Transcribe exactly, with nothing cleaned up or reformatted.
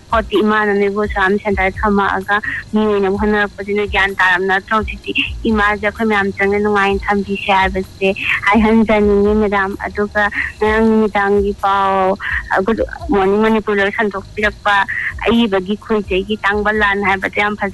ꯍꯣꯠꯇꯤ ꯏꯃꯥꯅ ꯅꯣꯏꯕꯨ ꯁꯥꯝ ꯁꯦꯟꯇꯔ ꯊꯝꯃꯛꯑꯒ ꯃꯤ ꯑꯣꯏꯅ ꯍꯣꯠꯅꯔꯛꯄꯗꯨꯅ ꯒ꯭ꯌꯥꯟ ꯇꯥꯔꯝ ꯅꯠꯇ꯭ꯔꯣ ꯍꯧꯖꯤꯛꯇꯤ ꯏꯃꯥꯁꯦ ꯑꯩꯈꯣꯏ ꯃꯌꯥꯝ ꯆꯪꯅ ꯅꯨꯡꯉꯥꯏꯅ ꯊꯝꯕꯤꯁꯦ ꯍꯥꯏꯕꯁꯦ ꯍꯥꯏꯍꯟꯖꯅꯤꯡꯉꯤ ꯃꯦꯗꯥꯝ ꯑꯗꯨꯒ ꯉꯔꯥꯡ ꯅꯨꯃꯤꯗꯥꯡꯒꯤ ꯄꯥꯎ ꯒꯨꯗ ꯃꯣꯔꯅꯤꯡ ꯃꯅꯤꯄꯨꯔꯗ ꯁꯟꯗꯣꯛꯄꯤꯔꯛꯄ ꯑꯏꯕꯒꯤ ꯈꯣꯏꯖꯩꯒꯤ ꯇꯥꯡꯕ ꯂꯥꯟ ꯍꯥꯏꯕꯗꯣ ꯌꯥꯝ ꯐꯖꯩ